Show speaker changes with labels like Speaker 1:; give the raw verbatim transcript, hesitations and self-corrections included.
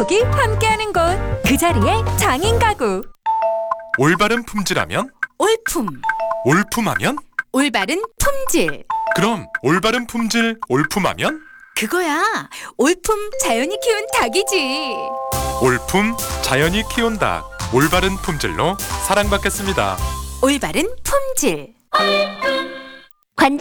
Speaker 1: 가족이 함께하는 곳, 그 자리에 장인 가구.
Speaker 2: 올바른 품질하면?
Speaker 3: 올품,
Speaker 2: 올품하면?
Speaker 3: 올바른 품질.
Speaker 2: 그럼 올바른 품질 올품하면?
Speaker 3: 그거야, 올품 자연이 키운 닭이지.
Speaker 2: 올품 자연이 키운 닭, 올바른 품질로 사랑받겠습니다.
Speaker 3: 올바른 품질.